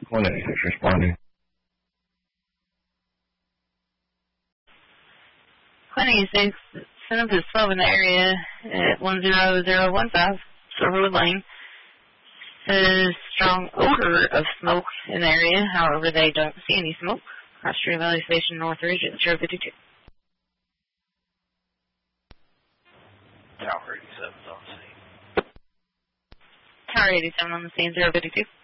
186 responding. 186, send up to slow in the area at 10015, Silverwood Lane. Says strong odor of smoke in the area, however they don't see any smoke. Cross Street Valley Station North Ridge at 052. Tower 87 is on the scene. Tower 87 on the scene, 052.